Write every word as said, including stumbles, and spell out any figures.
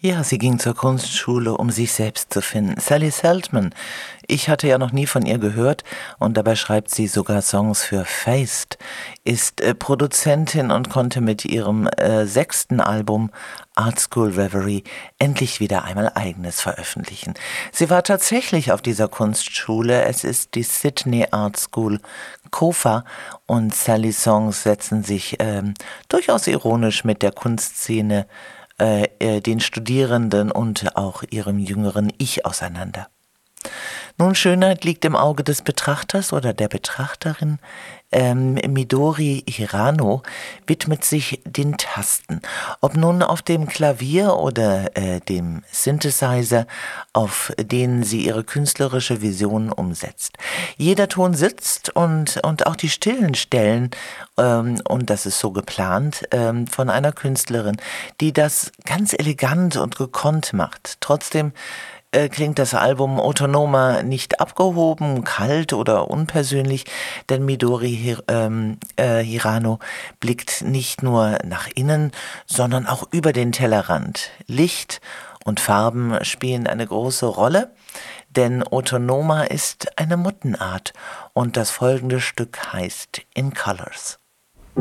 Ja, sie ging zur Kunstschule, um sich selbst zu finden. Sally Seltman, ich hatte ja noch nie von ihr gehört und dabei schreibt sie sogar Songs für Feist, ist äh, Produzentin und konnte mit ihrem äh, sechsten Album Art School Reverie endlich wieder einmal eigenes veröffentlichen. Sie war tatsächlich auf dieser Kunstschule, es ist die Sydney Art School Kofa und Sallys Songs setzen sich ähm, durchaus ironisch mit der Kunstszene äh, äh, den Studierenden und auch ihrem jüngeren Ich auseinander. Nun, Schönheit liegt im Auge des Betrachters oder der Betrachterin. Ähm, Midori Hirano widmet sich den Tasten. Ob nun auf dem Klavier oder äh, dem Synthesizer, auf denen sie ihre künstlerische Vision umsetzt. Jeder Ton sitzt und, und auch die stillen Stellen, ähm, und das ist so geplant, ähm, von einer Künstlerin, die das ganz elegant und gekonnt macht. Trotzdem äh, klingt das Album Autonoma nicht abgehoben, kalt oder unpersönlich, denn Midori Hir ähm, äh, Hirano blickt nicht nur nach innen, sondern auch über den Tellerrand. Licht und Farben spielen eine große Rolle, denn Autonoma ist eine Mottenart und das folgende Stück heißt In Colors.